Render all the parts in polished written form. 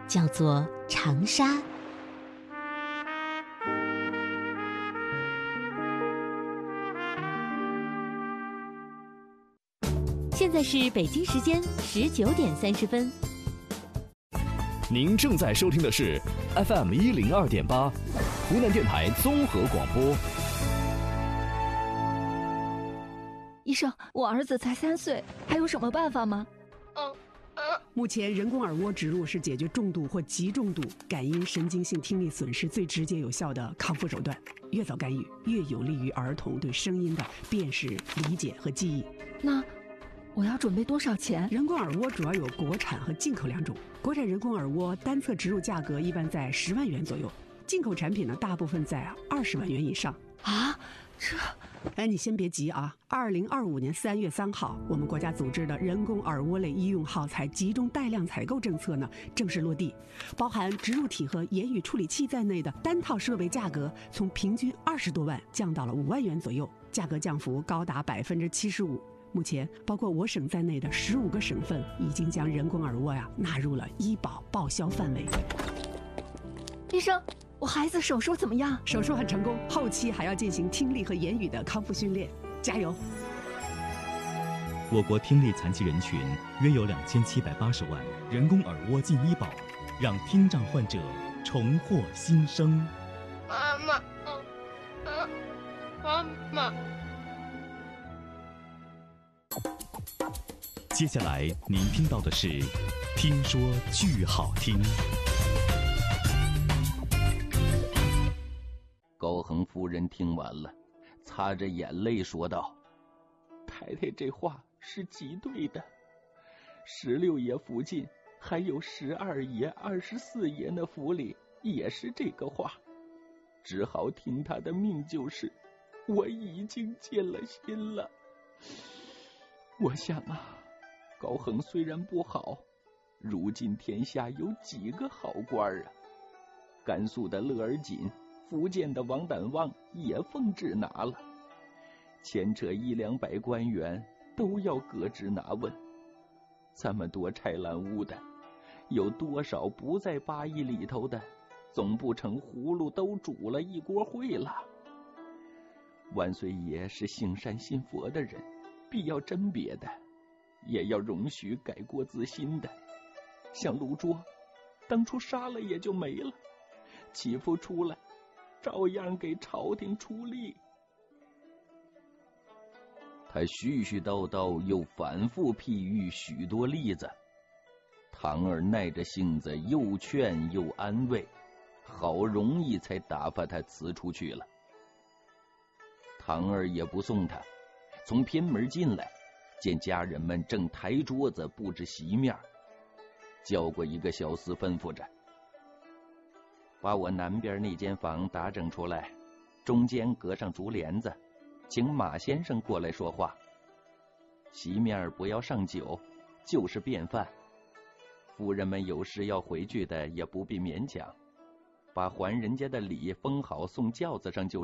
叫做长沙。现在是北京时间19点30分。 您正在收听的是 FM 102.8，湖南电台综合广播。 医生，我儿子才3岁，还有什么办法吗？ 目前人工耳蜗植入是解决重度或极重度感音神经性听力损失最直接有效的康复手段。越早干预，越有利于儿童对声音的辨识、理解和记忆。 那我要准备多少钱？ 人工耳蜗主要有国产和进口2种。国产人工耳蜗单侧植入价格一般在10万元左右，进口产品呢大部分在20万元以上。 啊，这…… 你先别急啊！2025年3月3号，我们国家组织的人工耳蜗类医用耗材集中带量采购政策呢正式落地，包含植入体和言语处理器在内的单套设备价格从平均20多万降到了5万元左右，价格降幅高达75%。目前，包括我省在内的15个省份已经将人工耳蜗纳入了医保报销范围。 医生，我孩子手术怎么样？ 手术很成功，后期还要进行听力和言语的康复训练，加油！ 我国听力残疾人群约有2780万，人工耳蜗进医保，让听障患者重获新生。 妈妈，妈妈。 接下来您听到的是听说剧好听。 高恒夫人听完了，擦着眼泪说道：太太这话是极对的，16爷附近还有12爷、24爷那府里也是这个话，只好听他的命就是。我已经尽了心了。我想高恒虽然不好，如今天下有几个好官啊？甘肃的乐而锦，福建的王胆旺也奉旨拿了，牵扯100-200官员都要革职拿问。这么多豺懒屋的，有多少不在8亿里头的，总不成葫芦都煮了一锅烩了。万岁爷是信山信佛的人，必要甄别的，也要容许改过自新的。像卢卓，当初杀了也就没了，欺负出来照样给朝廷出力。他絮絮叨叨又反复譬喻许多例子，堂儿耐着性子又劝又安慰，好容易才打发他辞出去了。堂儿也不送他，从偏门进来，见家人们正抬桌子布置席面，叫过一个小厮吩咐着：把我南边那间房打整出来，中间隔上竹帘子，请马先生过来说话。席面不要上酒，就是便饭。夫人们有事要回去的也不必勉强，把还人家的礼封好送轿子上就是。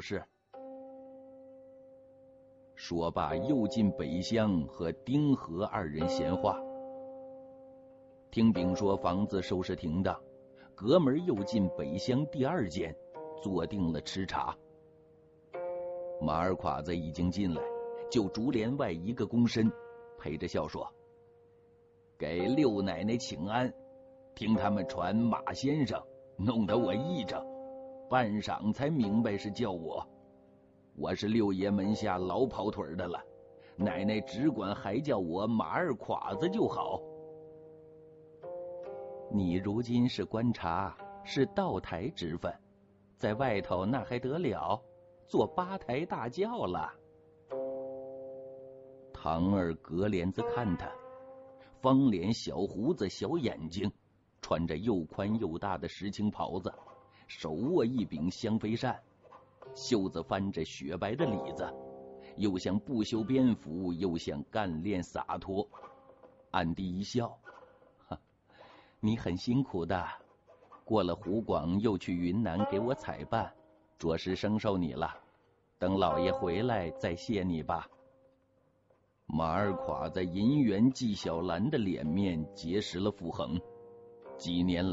说罢又进北厢和丁和2人闲话。听丙说房子收拾停当，隔门又进北厢第2间，坐定了吃茶。马二侉子已经进来，就竹帘外一个躬身，陪着笑说：给六奶奶请安，听他们传马先生，弄得我一怔，半晌才明白是叫我。我是六爷门下老跑腿的了，奶奶只管还叫我马二侉子就好。你如今是官察，是道台职分，在外头那还得了，做8抬大轿了。堂儿隔帘子看他，方脸小胡子小眼睛，穿着又宽又大的实青袍子，手握一柄香飞扇，袖子翻着雪白的里子，又像不修边幅，又像干练洒脱。暗地一笑：你很辛苦的，过了湖广又去云南给我采办，着实生受你了，等老爷回来再谢你吧。马二侉在银元纪晓岚的脸面结实了傅恒，几年